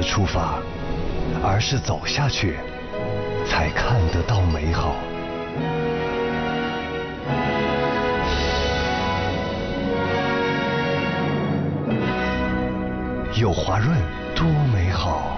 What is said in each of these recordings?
的出发，而是走下去才看得到美好。有华润多美好。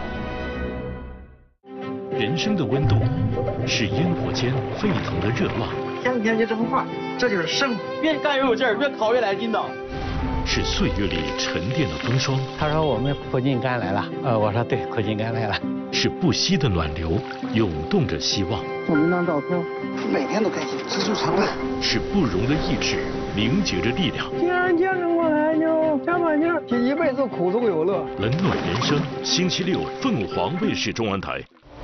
人生的温度是烟火间沸腾的热浪， 天天就这么画，这就是生活。越干越有劲儿，越考越来劲道。 是岁月里沉淀的风霜。 他说我们苦尽甘来了，我说对，苦尽甘来了。 是不息的暖流，涌动着希望。 我们当照片，每天都开心，知足常乐。 是不容的意志，凝结着力量。 既然坚持过来，就加把劲儿，一辈子苦中有乐。 冷暖人生，星期六凤凰卫视中文台。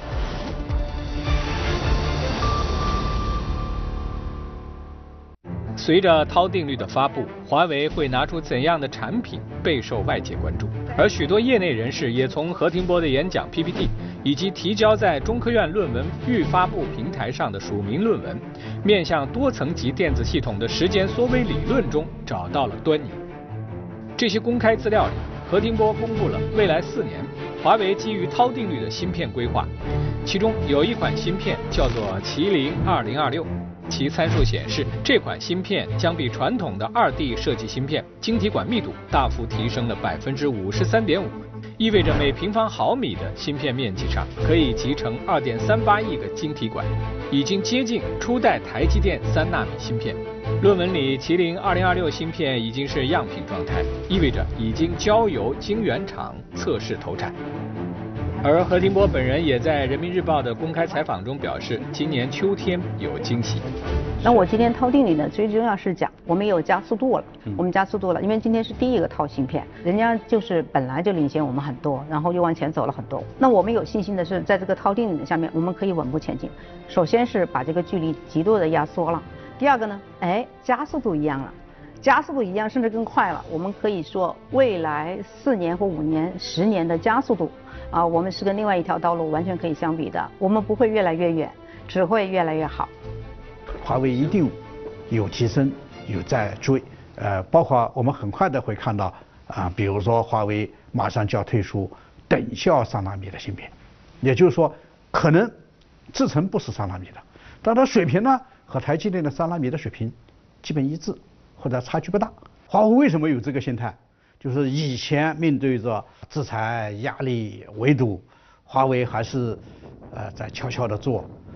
随着涛定律的发布，华为会拿出怎样的产品备受外界关注。而许多业内人士也从何庭波的演讲 PPT 以及提交在中科院论文预发布平台上的署名论文，面向多层级电子系统的时间缩微理论中找到了端倪。这些公开资料里，何庭波公布了未来4年华为基于涛定律的芯片规划，其中有一款芯片叫做麒麟2026。其参数显示，这款芯片将比传统的2D 设计芯片晶体管密度大幅提升了53.5%，意味着每平方毫米的芯片面积上可以集成2.38亿个晶体管，已经接近初代台积电3纳米芯片。论文里，麒麟2026芯片已经是样品状态，意味着已经交由晶圆厂测试投产。而何庭波本人也在人民日报的公开采访中表示，今年秋天有惊喜。 那我今天涛定理呢，最重要是讲我们有加速度了，我们加速度了，因为今天是第一个涛芯片，人家就是本来就领先我们很多，然后又往前走了很多。那我们有信心的是，在这个涛定理下面，我们可以稳步前进。首先是把这个距离极度的压缩了，第二个呢，加速度一样了。加速度一样，甚至更快了。我们可以说，未来4年或5年、10年的加速度，我们是跟另外一条道路完全可以相比的。我们不会越来越远，只会越来越好。 华为一定有提升，有在追。包括我们很快的会看到比如说华为马上就要推出等效3纳米的芯片，也就是说，可能制程不是3纳米的，但它水平呢和台积电的3纳米的水平基本一致。或者差距不大。华为为什么有这个心态？就是以前面对着制裁、压力、围堵，华为还是在悄悄地做，